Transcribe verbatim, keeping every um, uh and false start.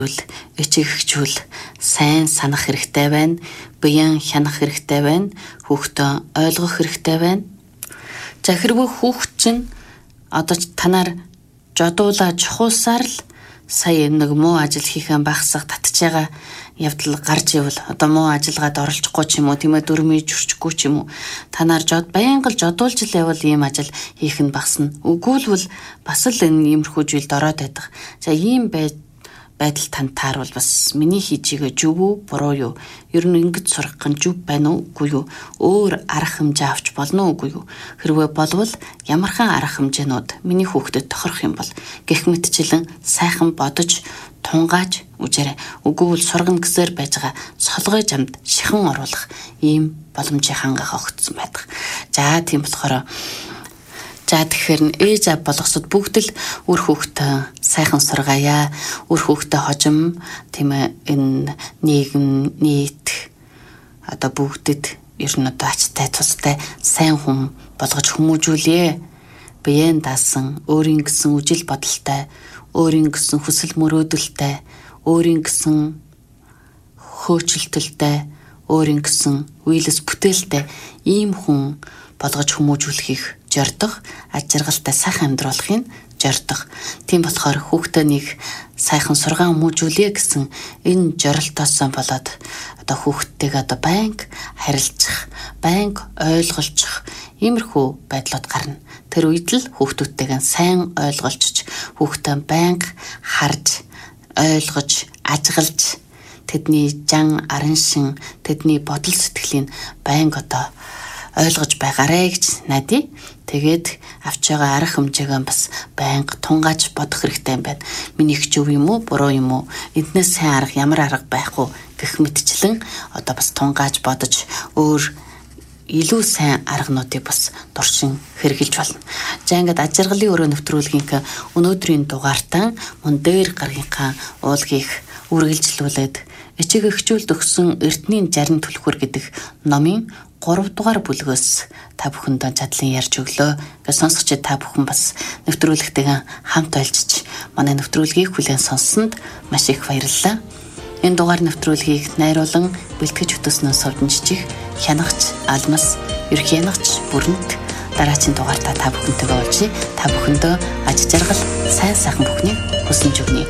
Эцэгчүүл сайн санах хэрэгтэй байна. Буян хянах хэрэгтэй байна. Хүүхдээ ойлгох хэрэгтэй байна. За хэрвээ хүүхд чинь одоо танаар жодуулаа чухуулсаар л сая нэг муу ажил хийхэн багсах татж байгаа явдал гарч ивэл одоо муу ажилгаад оролцохгүй ч юм уу тийм ээ дөрмий жүрчихгүй ч юм уу танаар жод баян гал жодуулж л явал ийм ажил хийх нь багсна. Үгүй л бас л энэ иймэрхүү зүйлд ороод байдаг. За ийм бай байдал танд таарвал бас миний хийж байгаа зүв үү буруу юу? Ер нь ингэж сурах гэн зүв байна уу үгүй юу? Өөр арга хэмжээ авч болно уу үгүй юу? Хэрвээ болвол ямархан арга хэмжээнүүд миний хүүхдэд тохирох юм бол гэх мэтчлэн сайхан бодож тунгааж үжээрэй. Үгүй бол сургана гэсээр байж байгаа солгой жамд шихэн оруулах ийм боломжийн хангаах огтсон байдаг. За тийм болохоор За тэгэхээр ээж аав болгосод бүгд л үр хүүхдээ сайхан сургаая. Үр хүүхдээ хожим тийм ээ энэ нийгэм нийт одоо бүгдэд ер нь одоо ачтай тустай сайн хүн болгож хүмүүжүүлээ. Биеэн даасан өөрийн гэсэн үжил бодолтой, өөрийн гэсэн хүсэл мөрөөдөлтэй, өөрийн гэсэн хөөцөлтөлтэй, өөрийн гэсэн үйлс бүтээлтэй ийм хүн болгож хүмүүжүүлэхийг жордох, аж аргалтай сайхан амьдруулахыг жордох. Тийм болохоор хүүхдээ нэг сайхан сургаан хүмүүжүүлээ гэсэн энэ жорилтоос болоод одоо хүүхдтэйг одоо байнга харилцах, байнга ойлгуулчих иймэрхүү байдлууд гарна. Тэр үед л хүүхдүүдтэйгээ сайн ойлгуулж, хүүхдээ байнга харж, ойлгож, ажиглаж тэдний жан аран шин, тэдний бодол сэтгэлийг байнга одоо ойлгож байгаарэ гэж найдаа. Тэгээд авч байгаа арга хэмжээгээ бас байнга тунгааж бодох хэрэгтэй юм байна. Минийх зөв юм уу, буруу юм уу? Эднээс сайн арга ямар арга байх вэ гэх мэтчлэн одоо бас тунгааж бодож өөр илүү сайн аргануудыг бас дуршин хэрэгжилж болно. За ингээд аж аргалын өрөө нэвтрүүлгийн өнөөдрийн дугаартаа мөн дээр гаргийнхаа уулгийг үргэлжлүүлээд эцэг эхчүүлд өгсөн Эрдэнийн жарин түлхүүр гэдэг номын гурав дугаар бүлгөөс та бүхэнд чадлан ярьж өглөө. Гэж сонсогч та бүхэн бас нэвтрүүлэгтэйгээ хамт ойлжж манай нэвтрүүлгийг хүлээн сонссонд маш их баярлалаа. Энэ дугаар нэвтрүүлгийг найруулан бэлтгэж хөтөснөө совдон жижиг хянагч Алмас, ерхий хянагч Бүрэнт дараагийн дугаартаа та бүхэнтэйгээ уулзъя. Та бүхэндөө аж жаргал, сайн сайхан бүхнийг хүсэж өгье.